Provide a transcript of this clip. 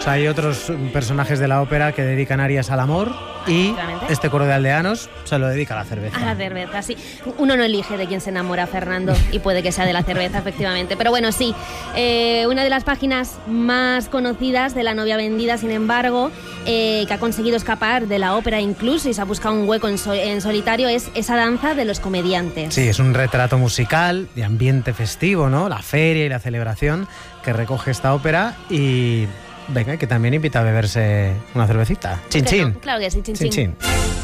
O sea, hay otros personajes de la ópera que dedican arias al amor y este coro de aldeanos se lo dedica a la cerveza. A la cerveza, sí. Uno no elige de quién se enamora, Fernando, y puede que sea de la cerveza, efectivamente. Pero bueno, sí, una de las páginas más conocidas de La novia vendida, sin embargo, que ha conseguido escapar de la ópera incluso y se ha buscado un hueco en solitario, es Esa danza de los comediantes. Sí, es un retrato musical de ambiente festivo, ¿no? La feria y la celebración que recoge esta ópera y... venga, que también invita a beberse una cervecita. Chin, chin. No, claro que sí, chin, chin. chin. Chin.